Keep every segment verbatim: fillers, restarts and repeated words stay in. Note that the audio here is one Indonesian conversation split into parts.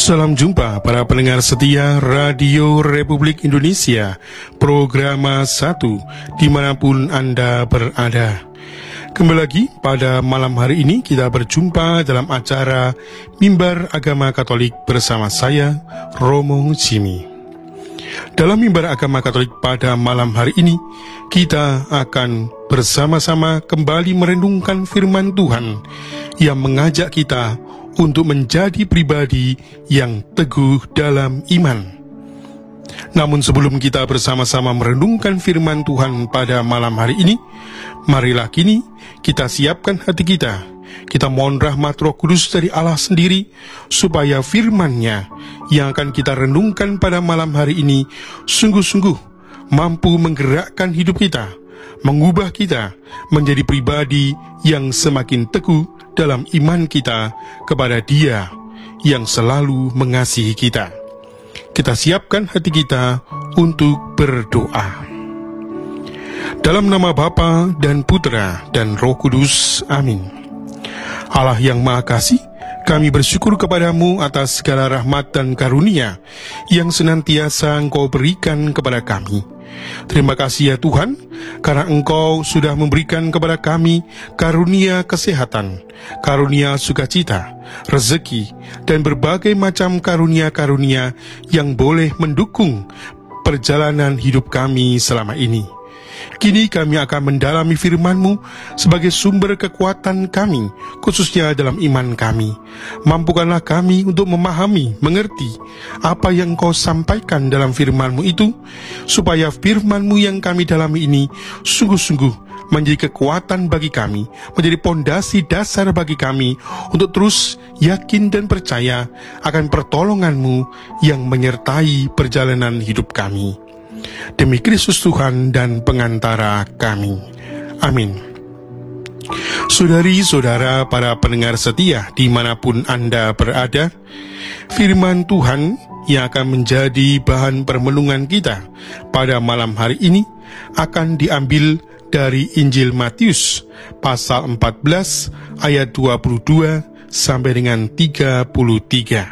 Salam jumpa para pendengar setia Radio Republik Indonesia, Programa satu, dimanapun Anda berada. Kembali lagi pada malam hari ini kita berjumpa dalam acara Mimbar Agama Katolik bersama saya, Romo Jimmy. Dalam Mimbar Agama Katolik pada malam hari ini, kita akan bersama-sama kembali merenungkan firman Tuhan yang mengajak kita untuk menjadi pribadi yang teguh dalam iman. Namun sebelum kita bersama-sama merenungkan firman Tuhan pada malam hari ini, marilah kini kita siapkan hati kita. Kita mohon rahmat Roh Kudus dari Allah sendiri, supaya firman-Nya yang akan kita renungkan pada malam hari ini sungguh-sungguh mampu menggerakkan hidup kita, mengubah kita menjadi pribadi yang semakin teguh dalam iman kita kepada Dia yang selalu mengasihi kita. Kita siapkan hati kita untuk berdoa. Dalam nama Bapa dan Putra dan Roh Kudus, amin. Allah yang Maha Kasih, kami bersyukur kepadamu atas segala rahmat dan karunia yang senantiasa Engkau berikan kepada kami. Terima kasih ya Tuhan, karena Engkau sudah memberikan kepada kami karunia kesehatan, karunia sukacita, rezeki, dan berbagai macam karunia-karunia yang boleh mendukung perjalanan hidup kami selama ini. Kini kami akan mendalami firman-Mu sebagai sumber kekuatan kami, khususnya dalam iman kami. Mampukanlah kami untuk memahami, mengerti apa yang Kau sampaikan dalam firman-Mu itu, supaya firman-Mu yang kami dalami ini sungguh-sungguh menjadi kekuatan bagi kami, menjadi pondasi dasar bagi kami untuk terus yakin dan percaya akan pertolongan-Mu yang menyertai perjalanan hidup kami. Demi Kristus Tuhan dan pengantara kami. Amin. Saudari-saudara para pendengar setia dimanapun Anda berada, firman Tuhan yang akan menjadi bahan permenungan kita pada malam hari ini akan diambil dari Injil Matius pasal empat belas ayat dua puluh dua sampai dengan tiga puluh tiga.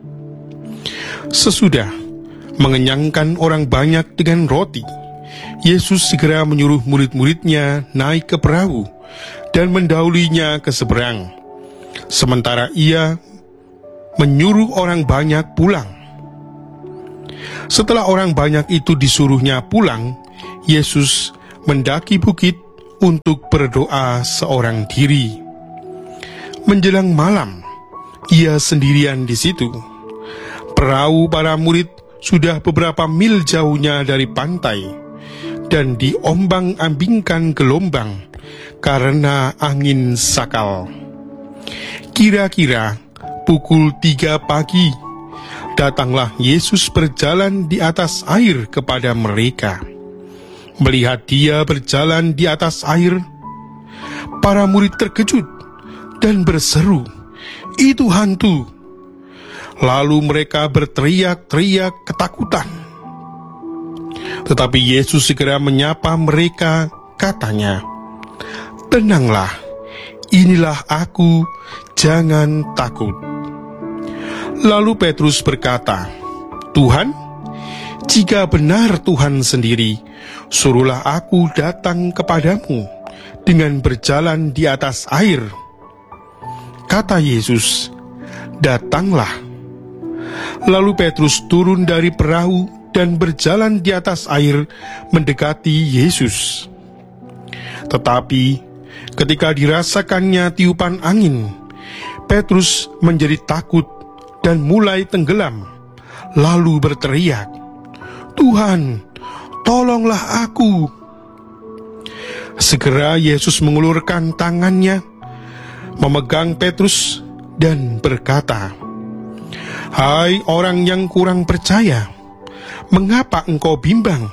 Sesudah mengenyangkan orang banyak dengan roti, Yesus segera menyuruh murid-muridnya naik ke perahu dan mendahulinya ke seberang, sementara ia menyuruh orang banyak pulang. Setelah orang banyak itu disuruhnya pulang, Yesus mendaki bukit untuk berdoa seorang diri. Menjelang malam, ia sendirian di situ. Perahu para murid sudah beberapa mil jauhnya dari pantai dan diombang-ambingkan gelombang karena angin sakal. Kira-kira pukul tiga pagi, datanglah Yesus berjalan di atas air kepada mereka. Melihat Dia berjalan di atas air, para murid terkejut dan berseru, "Itu hantu!" Lalu mereka berteriak-teriak ketakutan. Tetapi Yesus segera menyapa mereka, katanya, "Tenanglah, inilah aku, jangan takut." Lalu Petrus berkata, "Tuhan, jika benar Tuhan sendiri, suruhlah aku datang kepadamu dengan berjalan di atas air." Kata Yesus, "Datanglah." Lalu Petrus turun dari perahu dan berjalan di atas air mendekati Yesus. Tetapi ketika dirasakannya tiupan angin, Petrus menjadi takut dan mulai tenggelam, lalu berteriak, "Tuhan, tolonglah aku." Segera Yesus mengulurkan tangannya, memegang Petrus dan berkata, "Hai orang yang kurang percaya, mengapa engkau bimbang?"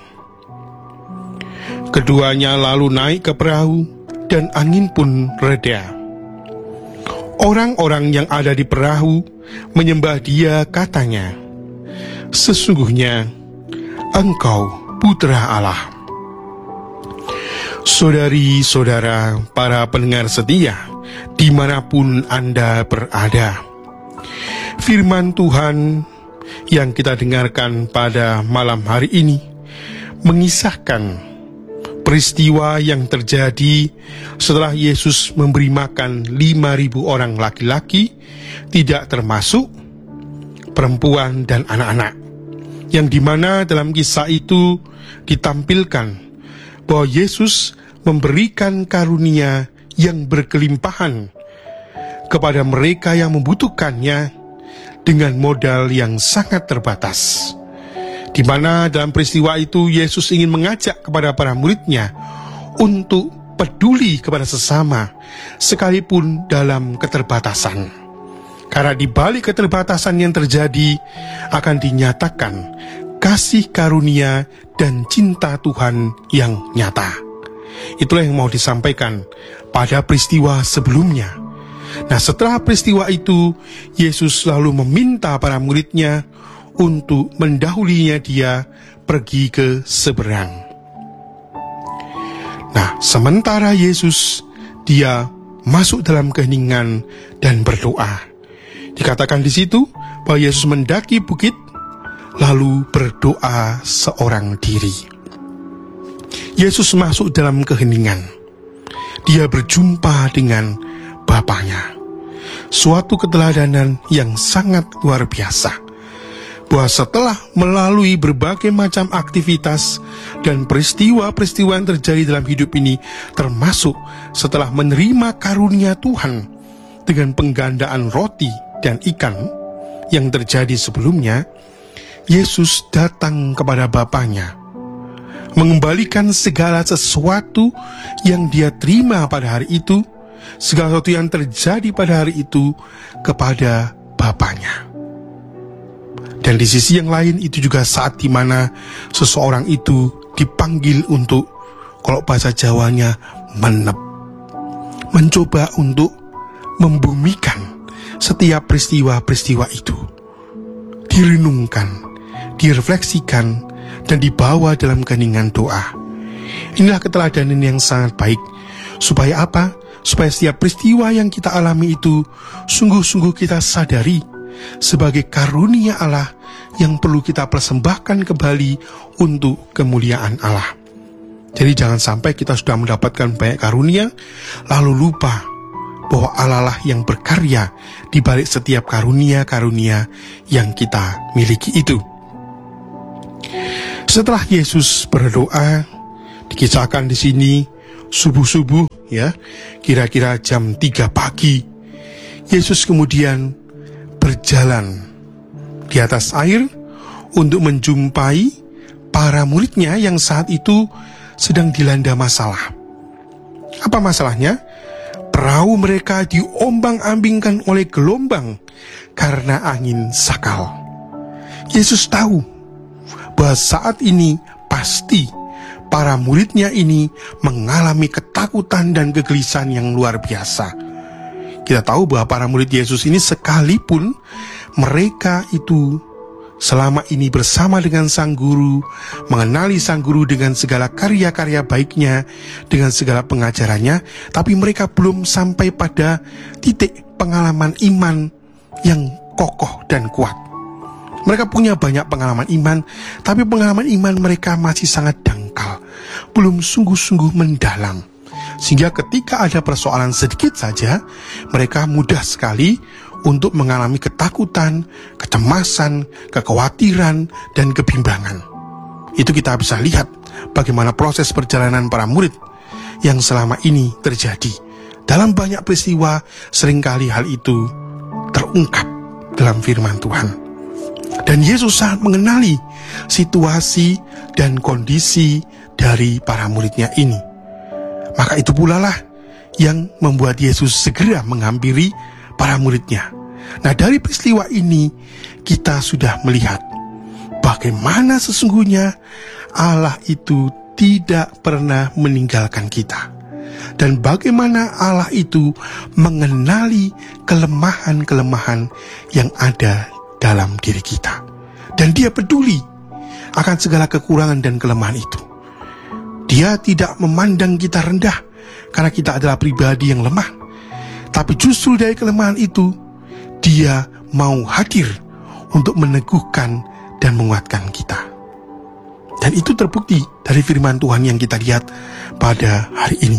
Keduanya lalu naik ke perahu dan angin pun reda. Orang-orang yang ada di perahu menyembah Dia, katanya, "Sesungguhnya Engkau Putra Allah." Saudari-saudara para pendengar setia dimanapun Anda berada, Firman Tuhan yang kita dengarkan pada malam hari ini mengisahkan peristiwa yang terjadi setelah Yesus memberi makan lima ribu orang laki-laki, tidak termasuk perempuan dan anak-anak. Yang dimana dalam kisah itu ditampilkan bahwa Yesus memberikan karunia yang berkelimpahan kepada mereka yang membutuhkannya dengan modal yang sangat terbatas. Di mana dalam peristiwa itu Yesus ingin mengajak kepada para muridnya untuk peduli kepada sesama sekalipun dalam keterbatasan. Karena di balik keterbatasan yang terjadi akan dinyatakan kasih karunia dan cinta Tuhan yang nyata. Itulah yang mau disampaikan pada peristiwa sebelumnya. Nah, setelah peristiwa itu, Yesus lalu meminta para muridnya untuk mendahulinya dia pergi ke seberang. Nah, sementara Yesus, dia masuk dalam keheningan dan berdoa. Dikatakan di situ bahwa Yesus mendaki bukit, lalu berdoa seorang diri. Yesus masuk dalam keheningan. Dia berjumpa dengan Bapaknya. Suatu keteladanan yang sangat luar biasa, bahwa setelah melalui berbagai macam aktivitas dan peristiwa-peristiwa yang terjadi dalam hidup ini, termasuk setelah menerima karunia Tuhan dengan penggandaan roti dan ikan yang terjadi sebelumnya, Yesus datang kepada Bapaknya, mengembalikan segala sesuatu yang dia terima pada hari itu, segala sesuatu yang terjadi pada hari itu kepada Bapaknya. Dan di sisi yang lain itu juga saat dimana seseorang itu dipanggil untuk, kalau bahasa Jawanya, menep, mencoba untuk membumikan setiap peristiwa-peristiwa itu, direnungkan, direfleksikan, dan dibawa dalam keheningan doa. Inilah keteladanan yang sangat baik. Supaya apa? Supaya setiap peristiwa yang kita alami itu sungguh-sungguh kita sadari sebagai karunia Allah yang perlu kita persembahkan kembali untuk kemuliaan Allah. Jadi jangan sampai kita sudah mendapatkan banyak karunia lalu lupa bahwa Allah lah yang berkarya di balik setiap karunia-karunia yang kita miliki itu. Setelah Yesus berdoa, dikisahkan di sini subuh-subuh, ya, kira-kira jam tiga pagi, Yesus kemudian berjalan di atas air untuk menjumpai para muridnya yang saat itu sedang dilanda masalah. Apa masalahnya? Perahu mereka diombang-ambingkan oleh gelombang karena angin sakal. Yesus tahu bahwa saat ini pasti para muridnya ini mengalami ketakutan dan kegelisahan yang luar biasa. Kita tahu bahwa para murid Yesus ini sekalipun mereka itu selama ini bersama dengan Sang Guru, mengenali Sang Guru dengan segala karya-karya baiknya, dengan segala pengajarannya, tapi mereka belum sampai pada titik pengalaman iman yang kokoh dan kuat. Mereka punya banyak pengalaman iman, tapi pengalaman iman mereka masih sangat dangkal, belum sungguh-sungguh mendalam. Sehingga ketika ada persoalan sedikit saja, mereka mudah sekali untuk mengalami ketakutan, kecemasan, kekhawatiran, dan kebimbangan. Itu kita bisa lihat bagaimana proses perjalanan para murid yang selama ini terjadi. Dalam banyak peristiwa, seringkali hal itu terungkap dalam firman Tuhan. Dan Yesus sangat mengenali situasi dan kondisi dari para muridnya ini. Maka itu pula lah yang membuat Yesus segera menghampiri para muridnya. Nah, dari peristiwa ini kita sudah melihat bagaimana sesungguhnya Allah itu tidak pernah meninggalkan kita, dan bagaimana Allah itu mengenali kelemahan-kelemahan yang ada dalam diri kita, dan Dia peduli akan segala kekurangan dan kelemahan itu. Dia tidak memandang kita rendah karena kita adalah pribadi yang lemah, tapi justru dari kelemahan itu Dia mau hadir untuk meneguhkan dan menguatkan kita. Dan itu terbukti dari firman Tuhan yang kita lihat pada hari ini.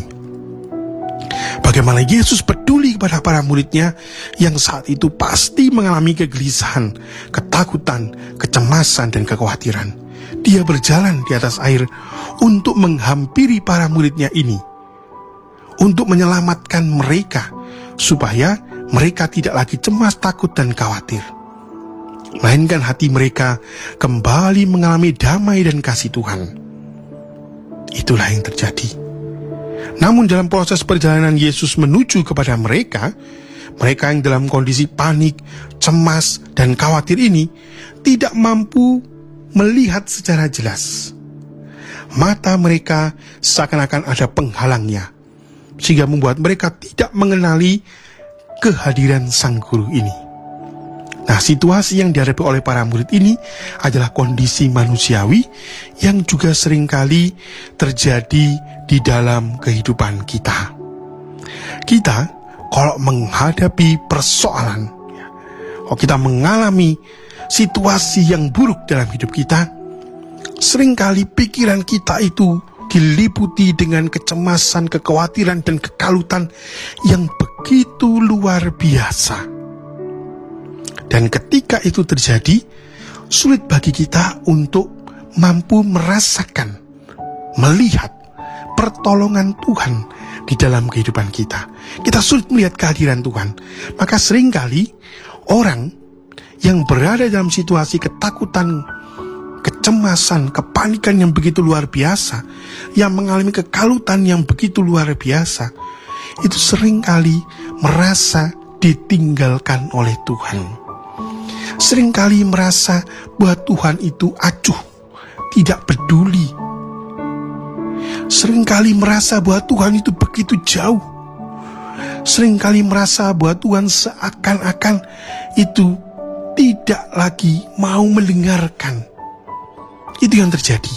Bagaimana Yesus peduli kepada para muridnya yang saat itu pasti mengalami kegelisahan, ketakutan, kecemasan, dan kekhawatiran. Dia berjalan di atas air untuk menghampiri para muridnya ini, untuk menyelamatkan mereka, supaya mereka tidak lagi cemas, takut, dan khawatir. Melainkan hati mereka kembali mengalami damai dan kasih Tuhan. Itulah yang terjadi. Namun dalam proses perjalanan Yesus menuju kepada mereka, mereka yang dalam kondisi panik, cemas, dan khawatir ini tidak mampu melihat secara jelas. Mata mereka seakan-akan ada penghalangnya, sehingga membuat mereka tidak mengenali kehadiran Sang Guru ini. Nah, situasi yang dihadapi oleh para murid ini adalah kondisi manusiawi yang juga seringkali terjadi di dalam kehidupan kita. Kita kalau menghadapi persoalan, kalau kita mengalami situasi yang buruk dalam hidup kita, seringkali pikiran kita itu diliputi dengan kecemasan, kekhawatiran, dan kekalutan yang begitu luar biasa. Dan ketika itu terjadi, sulit bagi kita untuk mampu merasakan, melihat pertolongan Tuhan di dalam kehidupan kita. Kita sulit melihat kehadiran Tuhan. Maka seringkali orang yang berada dalam situasi ketakutan, kecemasan, kepanikan yang begitu luar biasa, yang mengalami kekalutan yang begitu luar biasa, itu seringkali merasa ditinggalkan oleh Tuhan. Seringkali merasa bahwa Tuhan itu acuh, tidak peduli. Seringkali merasa bahwa Tuhan itu begitu jauh. Seringkali merasa bahwa Tuhan seakan-akan itu tidak lagi mau mendengarkan. Itu yang terjadi.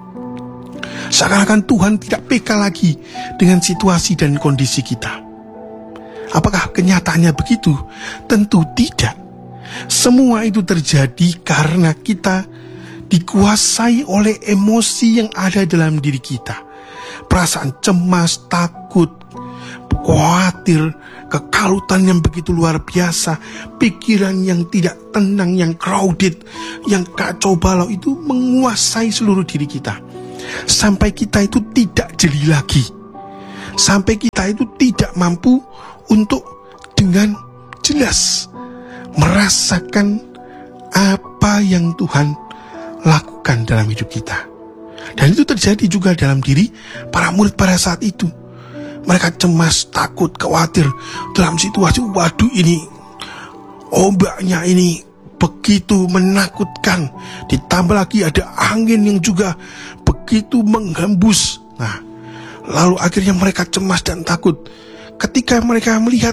Seakan-akan Tuhan tidak peka lagi dengan situasi dan kondisi kita. Apakah kenyataannya begitu? Tentu tidak. Semua itu terjadi karena kita dikuasai oleh emosi yang ada dalam diri kita. Perasaan cemas, takut, khawatir, kekalutan yang begitu luar biasa, pikiran yang tidak tenang, yang crowded, yang kacau balau itu menguasai seluruh diri kita. Sampai kita itu tidak jeli lagi. Sampai kita itu tidak mampu untuk dengan jelas merasakan apa yang Tuhan lakukan dalam hidup kita. Dan itu terjadi juga dalam diri para murid pada saat itu. Mereka cemas, takut, khawatir dalam situasi, waduh ini ombaknya ini begitu menakutkan. Ditambah lagi ada angin yang juga begitu menghembus. Nah, lalu akhirnya mereka cemas dan takut. Ketika mereka melihat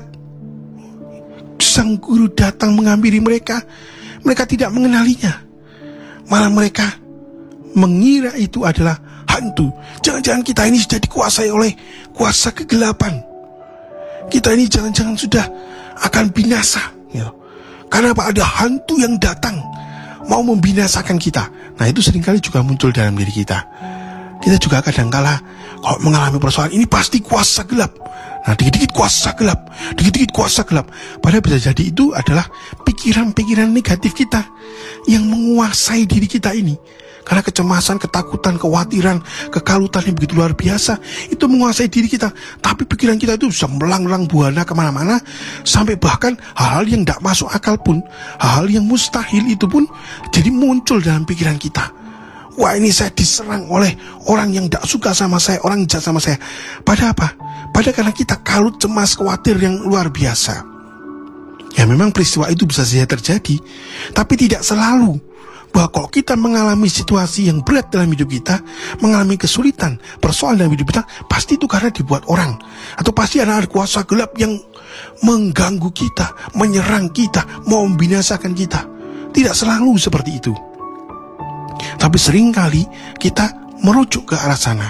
Sang Guru datang menghampiri mereka, mereka tidak mengenalinya. Malah mereka mengira itu adalah hantu. Jangan-jangan kita ini sudah dikuasai oleh kuasa kegelapan. Kita ini jangan-jangan sudah akan binasa, ya. Karena apa? Ada hantu yang datang mau membinasakan kita. Nah, itu seringkali juga muncul dalam diri kita. Kita juga kadangkala kalau mengalami persoalan ini pasti kuasa gelap. Nah, dikit-dikit kuasa gelap, dikit-dikit kuasa gelap. Padahal bisa jadi itu adalah pikiran-pikiran negatif kita yang menguasai diri kita ini. Karena kecemasan, ketakutan, kekhawatiran, kekalutan yang begitu luar biasa, itu menguasai diri kita. Tapi pikiran kita itu bisa melanglang buana kemana-mana, sampai bahkan hal-hal yang tidak masuk akal pun, hal-hal yang mustahil itu pun jadi muncul dalam pikiran kita. Wah, ini saya diserang oleh orang yang tidak suka sama saya, orang yang jahat sama saya. Pada apa? Pada karena kita kalut, cemas, khawatir yang luar biasa. Ya memang peristiwa itu bisa saja terjadi, tapi tidak selalu. Bahwa kalau kita mengalami situasi yang berat dalam hidup kita, mengalami kesulitan, persoalan dalam hidup kita, pasti itu karena dibuat orang. Atau pasti ada kuasa gelap yang mengganggu kita, menyerang kita, mau membinasakan kita. Tidak selalu seperti itu. Tapi seringkali kita merujuk ke arah sana.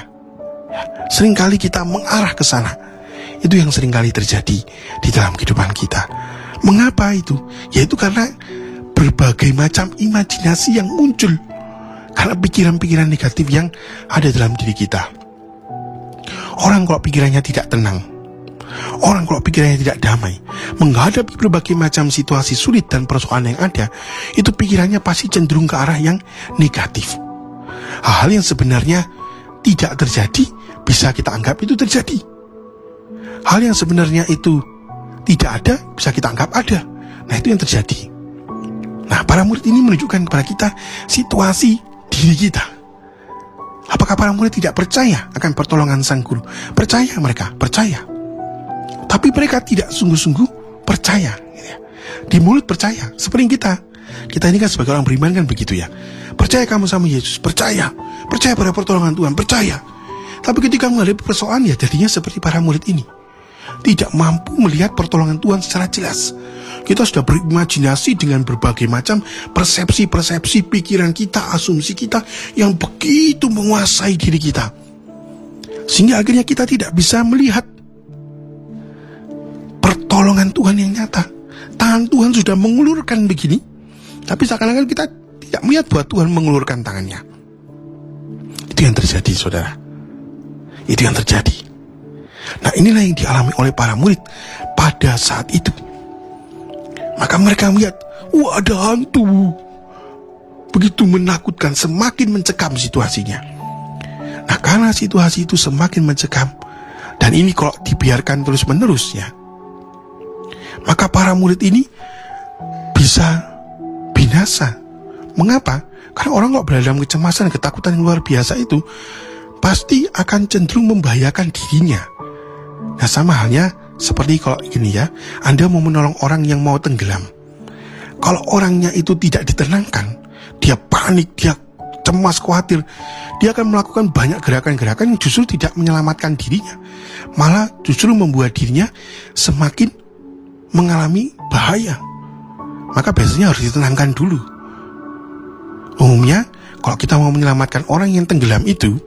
Seringkali kita mengarah ke sana. Itu yang seringkali terjadi di dalam kehidupan kita. Mengapa itu? Yaitu karena berbagai macam imajinasi yang muncul, karena pikiran-pikiran negatif yang ada dalam diri kita. Orang kalau pikirannya tidak tenang, orang kalau pikirannya tidak damai, menghadapi berbagai macam situasi sulit dan persoalan yang ada, itu pikirannya pasti cenderung ke arah yang negatif. Hal-hal yang sebenarnya tidak terjadi, bisa kita anggap itu terjadi. Hal yang sebenarnya itu tidak ada, bisa kita anggap ada. Nah, itu yang terjadi. Nah, para murid ini menunjukkan kepada kita situasi diri kita. Apakah para murid tidak percaya akan pertolongan Sang Guru? Percaya mereka, percaya. Tapi mereka tidak sungguh-sungguh percaya. Di mulut percaya, seperti kita. Kita ini kan sebagai orang beriman kan begitu ya. Percaya kamu sama Yesus, percaya. Percaya pada pertolongan Tuhan, percaya. Tapi ketika menghadapi persoalan, ya jadinya seperti para murid ini. Tidak mampu melihat pertolongan Tuhan secara jelas. Kita sudah berimajinasi dengan berbagai macam persepsi-persepsi pikiran kita, asumsi kita yang begitu menguasai diri kita. Sehingga akhirnya kita tidak bisa melihat pertolongan Tuhan yang nyata. Tangan Tuhan sudah mengulurkan begini, tapi seakan-akan kita tidak melihat bahwa Tuhan mengulurkan tangannya. Itu yang terjadi, saudara. Itu yang terjadi. Nah, inilah yang dialami oleh para murid pada saat itu. Maka mereka melihat, wah, ada hantu. Begitu menakutkan, semakin mencekam situasinya. Nah, karena situasi itu semakin mencekam, dan ini kalau dibiarkan terus-menerus ya, maka para murid ini bisa binasa. Mengapa? Karena orang kalau berada dalam kecemasan, ketakutan yang luar biasa itu, pasti akan cenderung membahayakan dirinya. Nah, sama halnya seperti kalau gini ya, Anda mau menolong orang yang mau tenggelam. Kalau orangnya itu tidak ditenangkan, dia panik, dia cemas, khawatir, dia akan melakukan banyak gerakan-gerakan yang justru tidak menyelamatkan dirinya, malah justru membuat dirinya semakin mengalami bahaya. Maka biasanya harus ditenangkan dulu. Umumnya, kalau kita mau menyelamatkan orang yang tenggelam itu,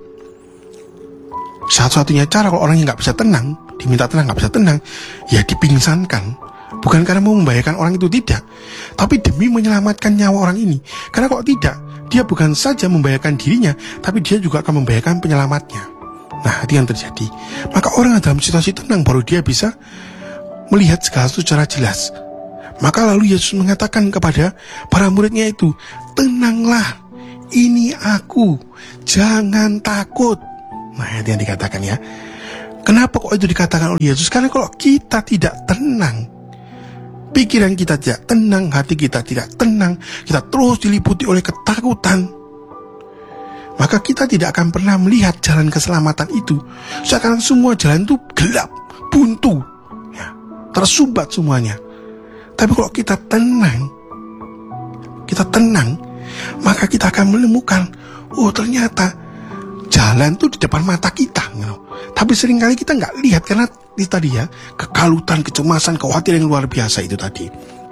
satu-satunya cara kalau orang yang gak bisa tenang, diminta tenang gak bisa tenang, ya dipingsankan. Bukan karena mau membahayakan orang itu, tidak, tapi demi menyelamatkan nyawa orang ini. Karena kalau tidak, dia bukan saja membahayakan dirinya, tapi dia juga akan membahayakan penyelamatnya. Nah, itu yang terjadi. Maka orang dalam situasi tenang baru dia bisa melihat segala sesuatu secara jelas. Maka lalu Yesus mengatakan kepada para muridnya itu, tenanglah, ini aku, jangan takut. Nah, itu yang dikatakan ya. Kenapa kok itu dikatakan oleh Yesus? Karena kalau kita tidak tenang, pikiran kita tidak tenang, hati kita tidak tenang, kita terus diliputi oleh ketakutan, maka kita tidak akan pernah melihat jalan keselamatan itu. Seakan semua jalan itu gelap, buntu ya, tersumbat semuanya. Tapi kalau kita tenang, kita tenang, maka kita akan menemukan, oh ternyata jalan itu di depan mata kita, you know. Tapi seringkali kita nggak lihat karena itu tadi ya, kekalutan, kecemasan, kekhawatiran yang luar biasa itu tadi.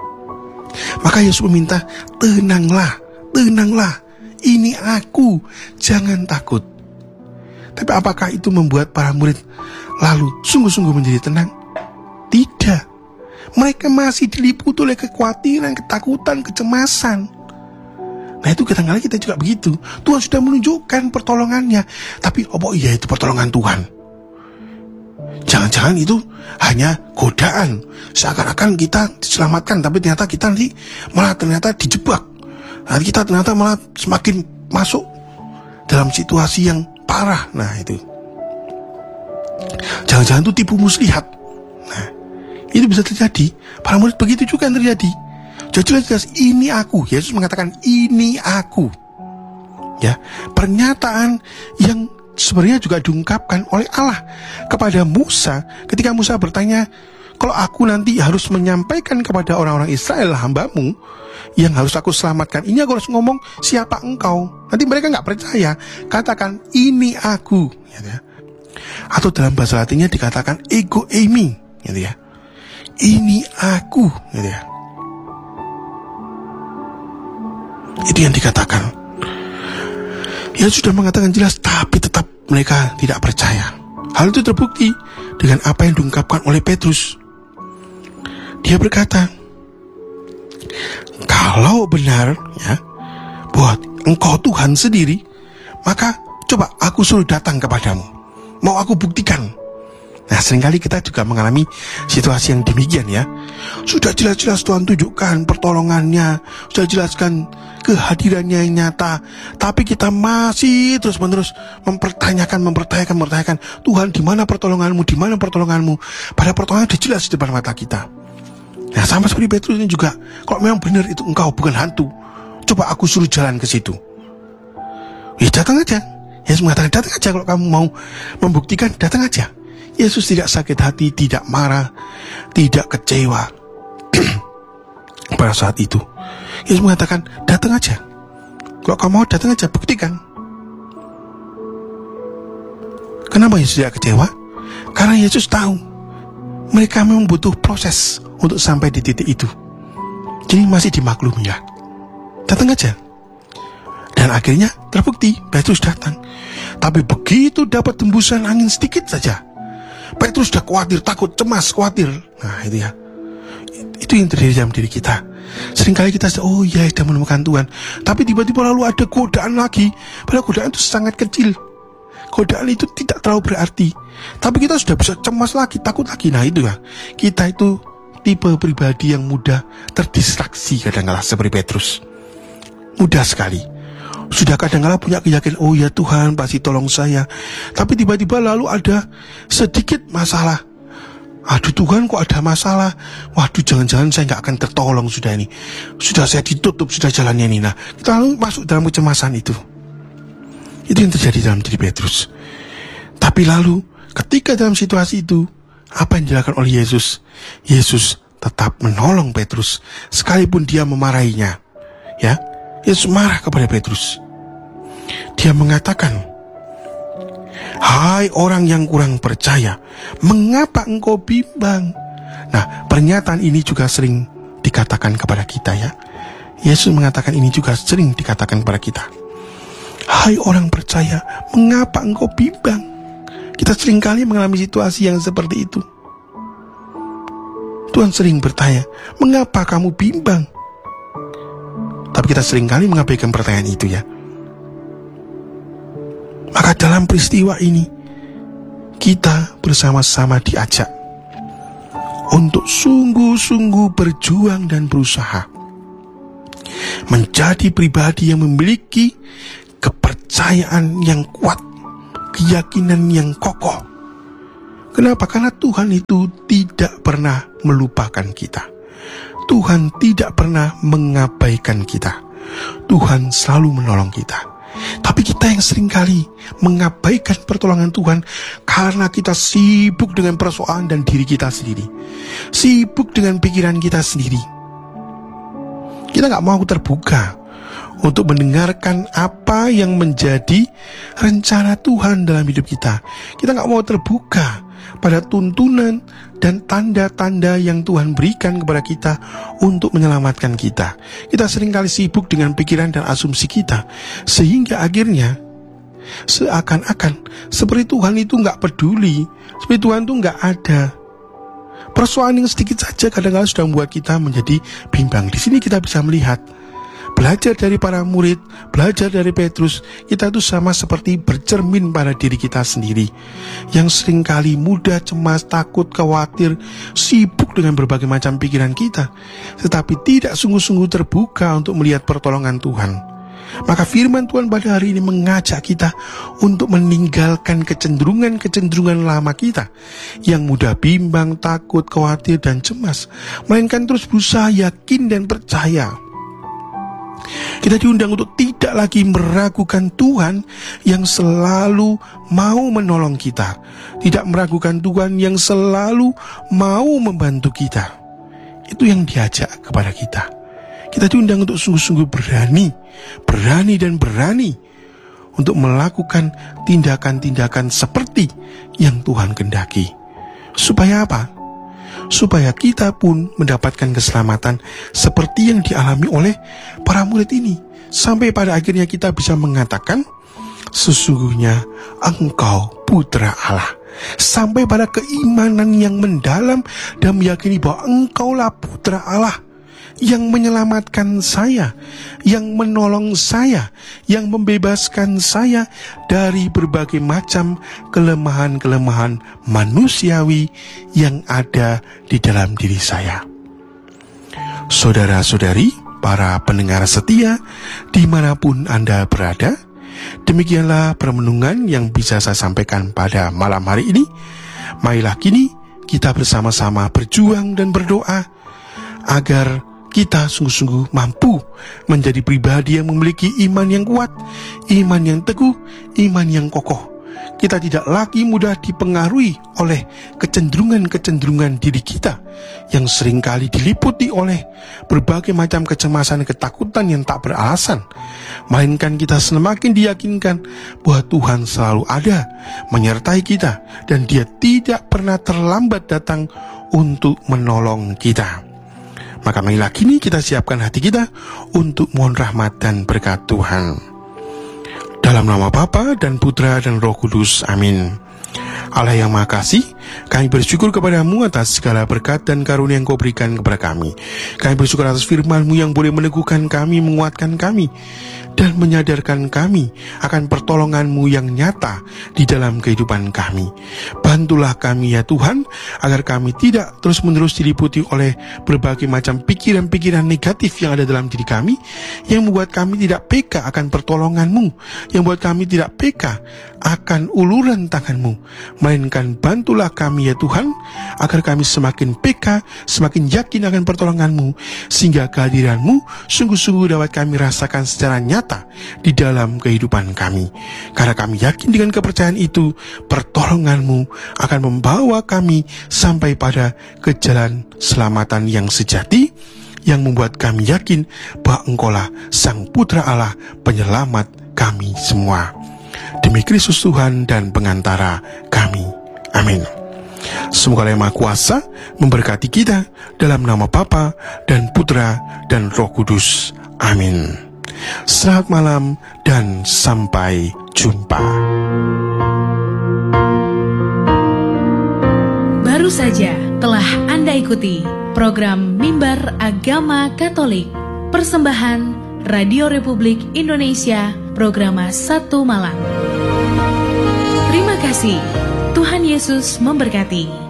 Maka Yesus meminta, tenanglah, tenanglah, ini aku, jangan takut. Tapi apakah itu membuat para murid lalu sungguh-sungguh menjadi tenang? Tidak. Mereka masih diliputi oleh kekhawatiran, ketakutan, kecemasan. Nah, itu kadang-kadang kita juga begitu. Tuhan sudah menunjukkan pertolongannya, tapi oh iya itu pertolongan Tuhan. Jangan-jangan itu hanya godaan, seakan-akan kita diselamatkan, tapi ternyata kita nanti malah ternyata dijebak. Nanti kita ternyata malah semakin masuk dalam situasi yang parah. Nah, itu jangan-jangan itu tipu muslihat. Nah, itu bisa terjadi. Para murid begitu juga yang terjadi. Jelas-jelas ini aku. Yesus mengatakan ini aku. Ya, pernyataan yang sebenarnya juga diungkapkan oleh Allah kepada Musa ketika Musa bertanya, kalau aku nanti harus menyampaikan kepada orang-orang Israel, hambamu yang harus aku selamatkan, ini aku harus ngomong siapa engkau. Nanti mereka gak percaya. Katakan ini aku, gitu ya. Atau dalam bahasa Latinnya dikatakan ego eimi, gitu ya. Ini aku, gitu ya. Itu yang dikatakan. Ya sudah mengatakan jelas, tapi tetap mereka tidak percaya. Hal itu terbukti dengan apa yang diungkapkan oleh Petrus. Dia berkata, Kalau benar ya buat engkau Tuhan sendiri, maka coba aku suruh datang kepadamu, mau aku buktikan. Nah, seringkali kita juga mengalami situasi yang demikian ya. Sudah jelas-jelas Tuhan tunjukkan pertolongannya, sudah jelaskan kehadirannya yang nyata, tapi kita masih terus-menerus mempertanyakan, mempertanyakan, mempertanyakan, Tuhan, di mana pertolonganmu, di mana pertolonganmu? Padahal pertolongan sudah jelas di depan mata kita. Nah, sama seperti Petrus ini juga, kalau memang benar itu engkau bukan hantu, coba aku suruh jalan ke situ. Ya datang aja. Yesus mengatakan, datang aja kalau kamu mau membuktikan, datang aja. Yesus tidak sakit hati, tidak marah, tidak kecewa pada saat itu. Yesus mengatakan, datang aja. Kalau kamu mau datang aja, buktikan. Kenapa Yesus tidak kecewa? Karena Yesus tahu mereka memang butuh proses untuk sampai di titik itu. Jadi masih dimaklumi ya. Datang aja. Dan akhirnya terbukti Petrus datang. Tapi begitu dapat tembusan angin sedikit saja, Petrus sudah khawatir, takut, cemas, khawatir. Nah itu ya, itu yang terjadi dalam diri kita. Seringkali kita sudah, oh iya, sudah menemukan Tuhan, tapi tiba-tiba lalu ada godaan lagi. Padahal godaan itu sangat kecil, godaan itu tidak terlalu berarti, tapi kita sudah bisa cemas lagi, takut lagi. Nah itu ya, kita itu tipe pribadi yang mudah terdistraksi kadang-kala seperti Petrus. Mudah sekali. Sudah kadang-kala punya keyakinan, oh ya Tuhan pasti tolong saya, tapi tiba-tiba lalu ada sedikit masalah. Aduh Tuhan, kok ada masalah? Waduh, jangan-jangan saya nggak akan tertolong sudah ini. Sudah saya ditutup, sudah jalannya ini. Nah, kita lalu masuk dalam kecemasan itu. Itu yang terjadi dalam diri Petrus. Tapi lalu ketika dalam situasi itu, apa yang dilakukan oleh Yesus? Yesus tetap menolong Petrus sekalipun dia memarahinya. Ya, Yesus marah kepada Petrus. Dia mengatakan, hai orang yang kurang percaya, mengapa engkau bimbang? Nah, pernyataan ini juga sering dikatakan kepada kita ya. Yesus mengatakan ini juga sering dikatakan kepada kita. Hai orang percaya, mengapa engkau bimbang? Kita seringkali mengalami situasi yang seperti itu. Tuhan sering bertanya, mengapa kamu bimbang? Tapi kita seringkali mengabaikan pertanyaan itu ya. Maka dalam peristiwa ini, kita bersama-sama diajak untuk sungguh-sungguh berjuang dan berusaha menjadi pribadi yang memiliki kepercayaan yang kuat, keyakinan yang kokoh. Kenapa? Karena Tuhan itu tidak pernah melupakan kita. Tuhan tidak pernah mengabaikan kita. Tuhan selalu menolong kita. Tapi kita yang seringkali mengabaikan pertolongan Tuhan karena kita sibuk dengan persoalan dan diri kita sendiri, sibuk dengan pikiran kita sendiri. Kita gak mau terbuka untuk mendengarkan apa yang menjadi rencana Tuhan dalam hidup kita. Kita gak mau terbuka pada tuntunan dan tanda-tanda yang Tuhan berikan kepada kita untuk menyelamatkan kita. Kita seringkali sibuk dengan pikiran dan asumsi kita, sehingga akhirnya seakan-akan seperti Tuhan itu gak peduli, seperti Tuhan itu gak ada. Persoalan yang sedikit saja kadang-kadang sudah membuat kita menjadi bimbang. Di sini kita bisa melihat, belajar dari para murid, belajar dari Petrus, kita itu sama seperti bercermin pada diri kita sendiri, yang seringkali mudah cemas, takut, khawatir, sibuk dengan berbagai macam pikiran kita, tetapi tidak sungguh-sungguh terbuka untuk melihat pertolongan Tuhan. Maka firman Tuhan pada hari ini mengajak kita untuk meninggalkan kecenderungan-kecenderungan lama kita yang mudah bimbang, takut, khawatir, dan cemas, melainkan terus berusaha yakin dan percaya. Kita diundang untuk tidak lagi meragukan Tuhan yang selalu mau menolong kita, tidak meragukan Tuhan yang selalu mau membantu kita. Itu yang diajak kepada kita. Kita diundang untuk sungguh-sungguh berani, berani dan berani untuk melakukan tindakan-tindakan seperti yang Tuhan kehendaki. Supaya apa? Supaya kita pun mendapatkan keselamatan seperti yang dialami oleh para murid ini. Sampai pada akhirnya kita bisa mengatakan, sesungguhnya engkau putra Allah. Sampai pada keimanan yang mendalam dan meyakini bahwa engkaulah putra Allah yang menyelamatkan saya, yang menolong saya, yang membebaskan saya dari berbagai macam kelemahan-kelemahan manusiawi yang ada di dalam diri saya. Saudara-saudari, para pendengar setia, dimanapun Anda berada, demikianlah permenungan yang bisa saya sampaikan pada malam hari ini. Marilah kini kita bersama-sama berjuang dan berdoa agar kita sungguh-sungguh mampu menjadi pribadi yang memiliki iman yang kuat, iman yang teguh, iman yang kokoh. Kita tidak lagi mudah dipengaruhi oleh kecenderungan-kecenderungan diri kita yang seringkali diliputi oleh berbagai macam kecemasan dan ketakutan yang tak beralasan. Melainkan kita semakin diyakinkan bahwa Tuhan selalu ada menyertai kita dan Dia tidak pernah terlambat datang untuk menolong kita. Maka marilah kini kita siapkan hati kita untuk mohon rahmat dan berkat Tuhan. Dalam nama Bapa dan Putra dan Roh Kudus, amin. Allah yang Maha Kasih, kami bersyukur kepadamu atas segala berkat dan karunia yang Kau berikan kepada kami. Kami bersyukur atas firman-Mu yang boleh meneguhkan kami, menguatkan kami, dan menyadarkan kami akan pertolongan-Mu yang nyata di dalam kehidupan kami. Bantulah kami ya Tuhan, agar kami tidak terus-menerus diliputi oleh berbagai macam pikiran-pikiran negatif yang ada dalam diri kami, yang membuat kami tidak peka akan pertolongan-Mu, yang membuat kami tidak peka akan uluran tangan-Mu. Melainkan bantulah kami ya Tuhan, agar kami semakin peka, semakin yakin akan pertolongan-Mu, sehingga kehadiran-Mu sungguh-sungguh dapat kami rasakan secara nyata di dalam kehidupan kami. Karena kami yakin dengan kepercayaan itu, pertolongan-Mu akan membawa kami sampai pada ke jalan keselamatan yang sejati, yang membuat kami yakin bahwa Engkaulah Sang Putra Allah, penyelamat kami semua. Demi Kristus Tuhan dan pengantara kami. Amin. Semoga Allah Maha Kuasa memberkati kita dalam nama Bapa dan Putra dan Roh Kudus. Amin. Selamat malam dan sampai jumpa. Baru saja telah Anda ikuti program Mimbar Agama Katolik, persembahan Radio Republik Indonesia, Programa Satu Malam. Terima kasih. Tuhan Yesus memberkati.